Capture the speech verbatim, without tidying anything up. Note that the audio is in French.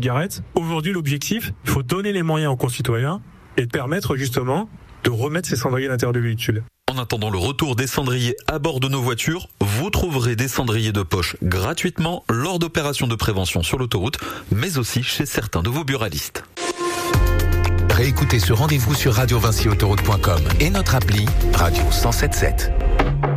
cigarette. Aujourd'hui, l'objectif, il faut donner les moyens aux concitoyens et permettre justement de remettre ces cendriers à l'intérieur du véhicule. En attendant le retour des cendriers à bord de nos voitures, vous trouverez des cendriers de poche gratuitement lors d'opérations de prévention sur l'autoroute, mais aussi chez certains de vos buralistes. Réécoutez ce rendez-vous sur radio vinci autoroute point com et notre appli Radio cent sept sept.